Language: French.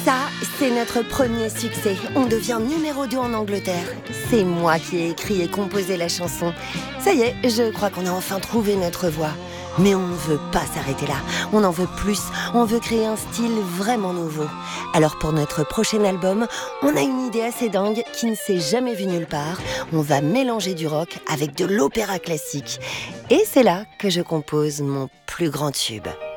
Ça, c'est notre premier succès. On devient numéro 2 en Angleterre. C'est moi qui ai écrit et composé la chanson. Ça y est, je crois qu'on a enfin trouvé notre voix. Mais on ne veut pas s'arrêter là. On en veut plus. On veut créer un style vraiment nouveau. Alors pour notre prochain album, on a une idée assez dingue qui ne s'est jamais vue nulle part. On va mélanger du rock avec de l'opéra classique. Et c'est là que je compose mon plus grand tube.